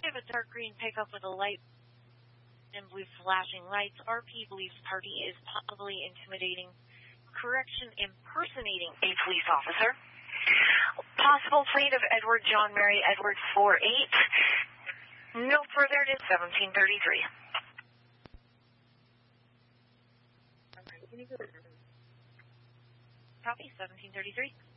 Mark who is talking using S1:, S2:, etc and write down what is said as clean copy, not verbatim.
S1: We have a dark green pickup with a light and blue flashing lights. RP believes party is possibly intimidating. Correction, impersonating a police officer. Possible plate of Edward John Mary Edward 48. No further to 1733. Okay, can you go? Copy, 1733.